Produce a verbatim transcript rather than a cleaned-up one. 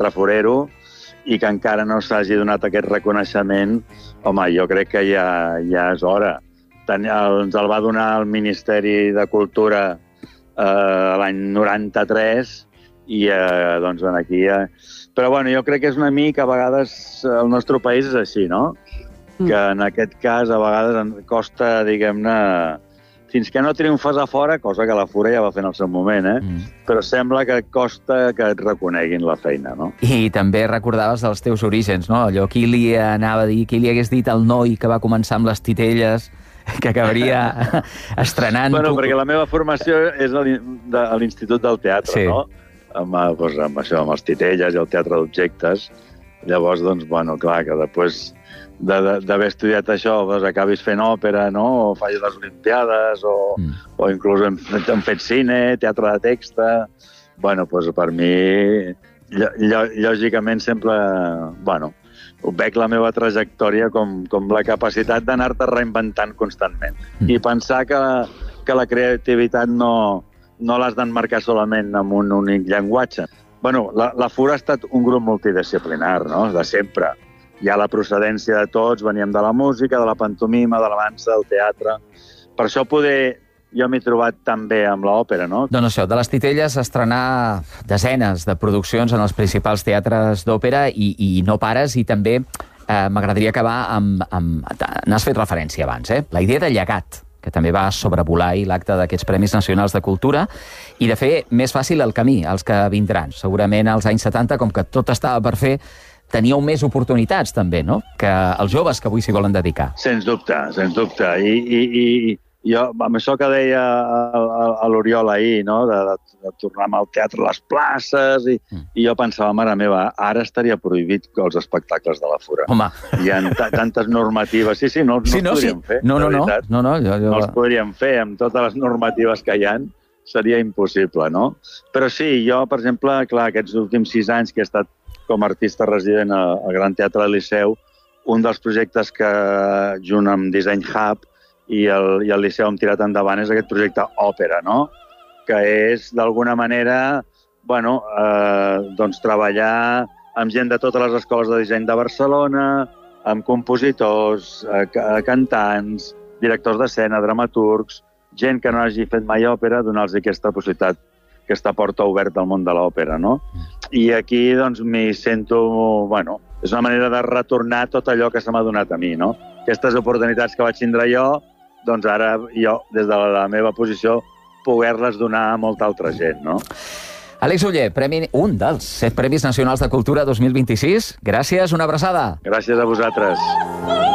teatre forero i que encara no s'hagi donat aquest reconeixement, home, jo crec que ja, ja és hora. Ten, el, ens el va donar el Ministeri de Cultura eh, l'any noranta-tres i eh, doncs aquí... Eh, però bueno, jo crec que és una mica, a vegades, el nostre país és així, no? Mm. Que en aquest cas, a vegades, costa, diguem-ne, fins que no triomfes a fora, cosa que la Fura ja va fer en el seu moment, eh? Mm. Però sembla que costa que et reconeguin la feina, no? I també recordaves els teus orígens, no? Allò, qui li anava a dir, qui li hagués dit al noi que va començar amb les titelles, que acabaria estrenant... Bueno, perquè la meva formació és a l'Institut del Teatre, sí. No? Amb, doncs, amb això, amb els titelles i el teatre d'objectes. Llavors, doncs, bueno, clar, que després d'haver estudiat això, doncs acabis fent òpera, no? O facis les Olimpiades, o, mm. o inclús hem, hem fet cine, teatre de texta... Bueno, doncs per mi, llò, lògicament, sempre... Bueno, veig la meva trajectòria com, com la capacitat d'anar-te reinventant constantment. Mm. I pensar que, que la creativitat no, no l'has d'emmarcar solament amb un únic llenguatge. Bueno, la, la Fura ha estat un grup multidisciplinar, no?, de sempre. Hi ha la procedència de tots, veníem de la música, de la pantomima, de la dansa, del teatre. Per això poder... Jo m'he trobat també amb l'òpera, no? Doncs això, de les titelles estrenar desenes de produccions en els principals teatres d'òpera i, i no pares, i també eh, m'agradaria acabar amb, amb... N'has fet referència abans, eh? La idea de llegat, que també va sobrevolar l'acte d'aquests Premis Nacionals de Cultura, i de fer més fàcil el camí als que vindran. Segurament als anys setanta, com que tot estava per fer, teníeu més oportunitats, també, no?, que els joves que avui s'hi volen dedicar. Sens dubte, sens dubte. I, i, i jo, amb això que deia a l'Oriol ahir, no?, de, de, de tornar al teatre a les places, i, mm. i jo pensava, mare meva, ara estaria prohibit els espectacles de la Fura. Home. Hi ha tantes normatives. Sí, sí, no, no sí, no, els podríem sí. fer. No, no, no, no, no, jo, jo... no els podríem fer amb totes les normatives que hi ha. Seria impossible, no? Però sí, jo, per exemple, clar, aquests últims sis anys que he estat com a artista resident al Gran Teatre del Liceu, un dels projectes que, junt amb Design Hub i el, i el Liceu hem tirat endavant, és aquest projecte òpera, no? Que és, d'alguna manera, bueno, eh, doncs treballar amb gent de totes les escoles de disseny de Barcelona, amb compositors, eh, cantants, directors d'escena, dramaturgs, gent que no hagi fet mai òpera, donar-los aquesta possibilitat, aquesta porta oberta al món de l'òpera, no? I aquí, doncs, m'hi sento... Bueno, és una manera de retornar tot allò que se m'ha donat a mi, no? Aquestes oportunitats que vaig tindre jo, doncs ara jo, des de la meva posició, poder-les donar a molta altra gent, no? Àlex Oller, premi, un dels set Premis Nacionals de Cultura dos mil vint-i-sis. Gràcies, una abraçada. Gràcies a vosaltres.